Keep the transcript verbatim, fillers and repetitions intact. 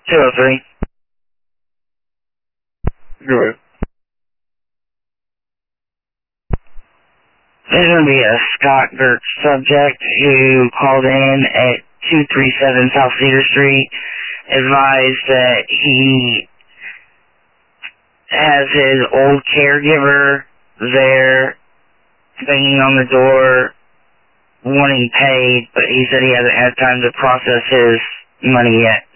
two oh three. Go ahead. There's going to be a Scott Gertz subject who called in at two three seven South Cedar Street, advised that he has his old caregiver there banging on the door, wanting paid, but he said he hasn't had time to process his money yet.